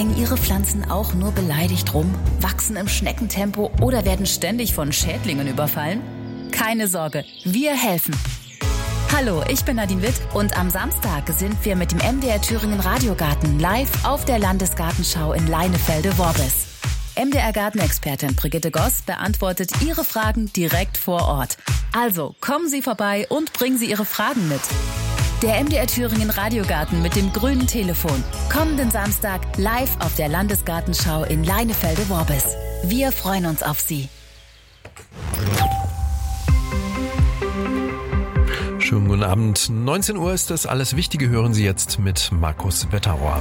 Hängen Ihre Pflanzen auch nur beleidigt rum, wachsen im Schneckentempo oder werden ständig von Schädlingen überfallen? Keine Sorge, wir helfen. Hallo, ich bin Nadine Witt und am Samstag sind wir mit dem MDR Thüringen Radiogarten live auf der Landesgartenschau in Leinefelde-Worbis. MDR Gartenexpertin Brigitte Goss beantwortet Ihre Fragen direkt vor Ort. Also kommen Sie vorbei und bringen Sie Ihre Fragen mit. Der MDR Thüringen Radiogarten mit dem grünen Telefon. Kommenden Samstag live auf der Landesgartenschau in Leinefelde-Worbis. Wir freuen uns auf Sie. Schönen guten Abend. 19 Uhr ist das. Alles Wichtige hören Sie jetzt mit Markus Wetterauer.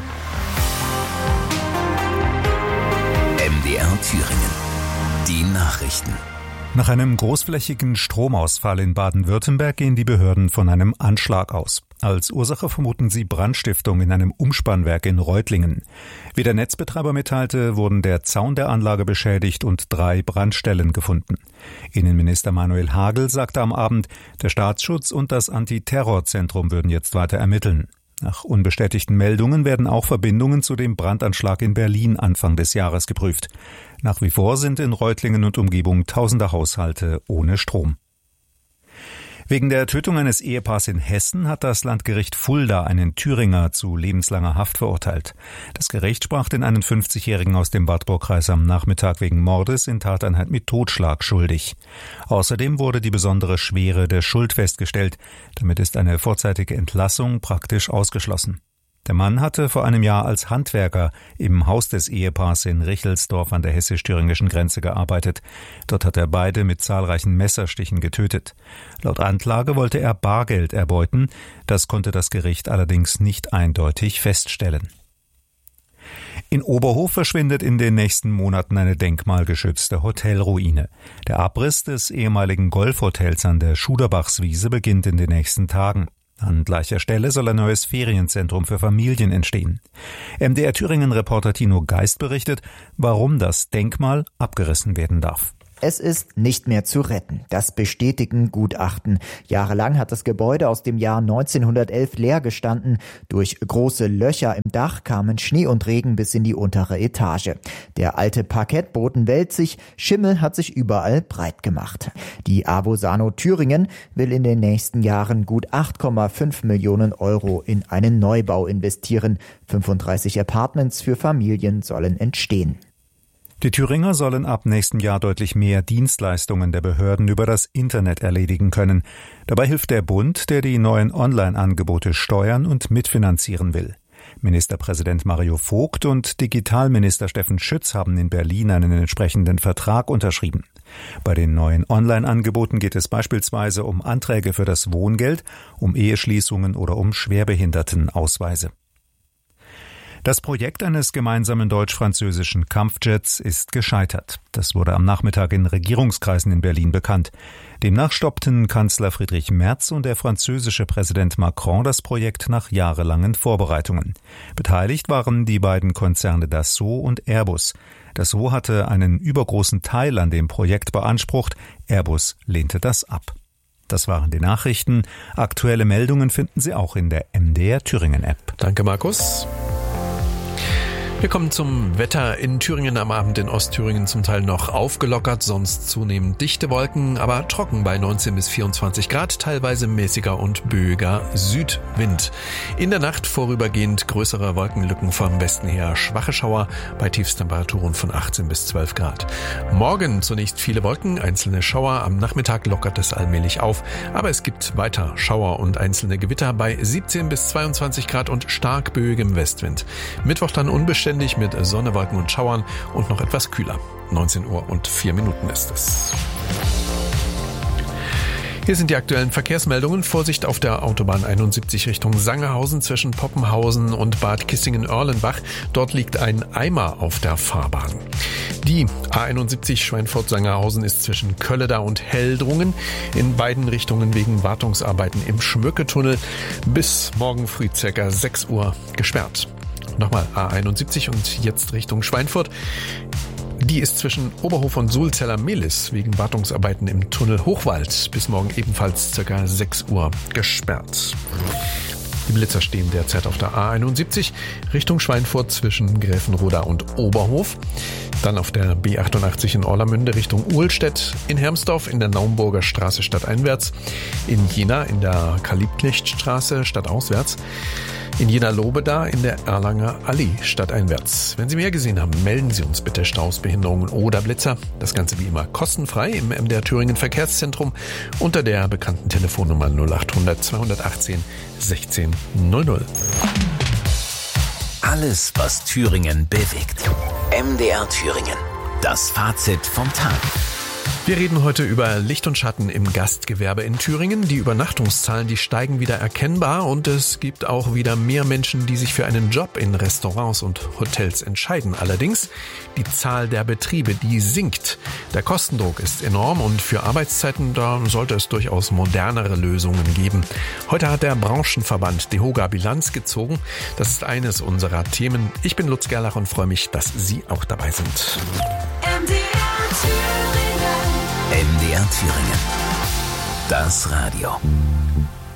MDR Thüringen. Die Nachrichten. Nach einem großflächigen Stromausfall in Baden-Württemberg gehen die Behörden von einem Anschlag aus. Als Ursache vermuten sie Brandstiftung in einem Umspannwerk in Reutlingen. Wie der Netzbetreiber mitteilte, wurden der Zaun der Anlage beschädigt und 3 Brandstellen gefunden. Innenminister Manuel Hagel sagte am Abend, der Staatsschutz und das Antiterrorzentrum würden jetzt weiter ermitteln. Nach unbestätigten Meldungen werden auch Verbindungen zu dem Brandanschlag in Berlin Anfang des Jahres geprüft. Nach wie vor sind in Reutlingen und Umgebung tausende Haushalte ohne Strom. Wegen der Tötung eines Ehepaars in Hessen hat das Landgericht Fulda einen Thüringer zu lebenslanger Haft verurteilt. Das Gericht sprach den 51-Jährigen aus dem Wartburgkreis am Nachmittag wegen Mordes in Tateinheit mit Totschlag schuldig. Außerdem wurde die besondere Schwere der Schuld festgestellt. Damit ist eine vorzeitige Entlassung praktisch ausgeschlossen. Der Mann hatte vor einem Jahr als Handwerker im Haus des Ehepaars in Richelsdorf an der hessisch-thüringischen Grenze gearbeitet. Dort hat er beide mit zahlreichen Messerstichen getötet. Laut Anklage wollte er Bargeld erbeuten. Das konnte das Gericht allerdings nicht eindeutig feststellen. In Oberhof verschwindet in den nächsten Monaten eine denkmalgeschützte Hotelruine. Der Abriss des ehemaligen Golfhotels an der Schuderbachswiese beginnt in den nächsten Tagen. An gleicher Stelle soll ein neues Ferienzentrum für Familien entstehen. MDR Thüringen-Reporter Tino Geist berichtet, warum das Denkmal abgerissen werden darf. Es ist nicht mehr zu retten. Das bestätigen Gutachten. Jahrelang hat das Gebäude aus dem Jahr 1911 leer gestanden. Durch große Löcher im Dach kamen Schnee und Regen bis in die untere Etage. Der alte Parkettboden wälzt sich, Schimmel hat sich überall breit gemacht. Die Avosano Thüringen will in den nächsten Jahren gut 8,5 Millionen Euro in einen Neubau investieren. 35 Apartments für Familien sollen entstehen. Die Thüringer sollen ab nächstem Jahr deutlich mehr Dienstleistungen der Behörden über das Internet erledigen können. Dabei hilft der Bund, der die neuen Online-Angebote steuern und mitfinanzieren will. Ministerpräsident Mario Vogt und Digitalminister Steffen Schütz haben in Berlin einen entsprechenden Vertrag unterschrieben. Bei den neuen Online-Angeboten geht es beispielsweise um Anträge für das Wohngeld, um Eheschließungen oder um Schwerbehindertenausweise. Das Projekt eines gemeinsamen deutsch-französischen Kampfjets ist gescheitert. Das wurde am Nachmittag in Regierungskreisen in Berlin bekannt. Demnach stoppten Kanzler Friedrich Merz und der französische Präsident Macron das Projekt nach jahrelangen Vorbereitungen. Beteiligt waren die beiden Konzerne Dassault und Airbus. Dassault hatte einen übergroßen Teil an dem Projekt beansprucht. Airbus lehnte das ab. Das waren die Nachrichten. Aktuelle Meldungen finden Sie auch in der MDR Thüringen App. Danke, Markus. Wir kommen zum Wetter in Thüringen am Abend, in Ostthüringen zum Teil noch aufgelockert, sonst zunehmend dichte Wolken, aber trocken bei 19 bis 24 Grad, teilweise mäßiger und böiger Südwind. In der Nacht vorübergehend größere Wolkenlücken vom Westen her, schwache Schauer bei Tiefstemperaturen von 18 bis 12 Grad. Morgen zunächst viele Wolken, einzelne Schauer, am Nachmittag lockert es allmählich auf, aber es gibt weiter Schauer und einzelne Gewitter bei 17 bis 22 Grad und stark böigem Westwind. Mittwoch dann unbeständig mit Sonne, Wolken und Schauern und noch etwas kühler. 19 Uhr und 4 Minuten ist es. Hier sind die aktuellen Verkehrsmeldungen. Vorsicht auf der Autobahn 71 Richtung Sangerhausen zwischen Poppenhausen und Bad Kissingen-Erlenbach. Dort liegt ein Eimer auf der Fahrbahn. Die A71 Schweinfurt-Sangerhausen ist zwischen Kölleda und Heldrungen in beiden Richtungen wegen Wartungsarbeiten im Schmücketunnel bis morgen früh ca. 6 Uhr gesperrt. Nochmal A71 und jetzt Richtung Schweinfurt. Die ist zwischen Oberhof und Sulzeller-Mehlis wegen Wartungsarbeiten im Tunnel Hochwald bis morgen ebenfalls ca. 6 Uhr gesperrt. Die Blitzer stehen derzeit auf der A71 Richtung Schweinfurt zwischen Gräfenroda und Oberhof. Dann auf der B88 in Orlamünde Richtung Uhlstedt, in Hermsdorf in der Naumburger Straße stadteinwärts, in Jena in der Karl-Liebknecht-Straße stadtauswärts, in Jena-Lobeda in der Erlanger Allee stadteinwärts. Wenn Sie mehr gesehen haben, melden Sie uns bitte Staus, Behinderungen oder Blitzer. Das Ganze wie immer kostenfrei im MDR Thüringen Verkehrszentrum unter der bekannten Telefonnummer 0800 218 1600. Alles, was Thüringen bewegt. MDR Thüringen. Das Fazit vom Tag. Wir reden heute über Licht und Schatten im Gastgewerbe in Thüringen. Die Übernachtungszahlen, die steigen wieder erkennbar und es gibt auch wieder mehr Menschen, die sich für einen Job in Restaurants und Hotels entscheiden. Allerdings, die Zahl der Betriebe, die sinkt. Der Kostendruck ist enorm und für Arbeitszeiten, da sollte es durchaus modernere Lösungen geben. Heute hat der Branchenverband DEHOGA Bilanz gezogen. Das ist eines unserer Themen. Ich bin Lutz Gerlach und freue mich, dass Sie auch dabei sind. MDR Thüringen. Das Radio.